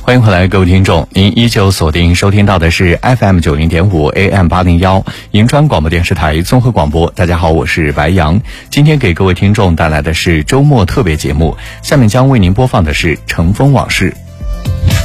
欢迎回来，各位听众，您依旧锁定收听到的是 FM90.5 AM801 银川广播电视台综合广播。大家好，我是白杨，今天给各位听众带来的是周末特别节目，下面将为您播放的是《乘风往事》。